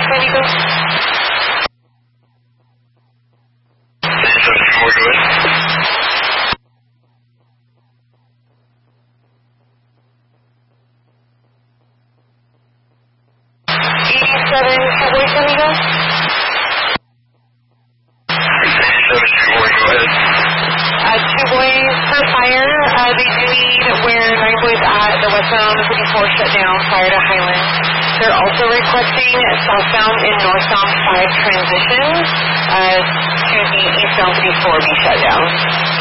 San Diego? Prior to Highland. They're also requesting southbound and northbound 5 transitions to the eastbound 34 be shut down.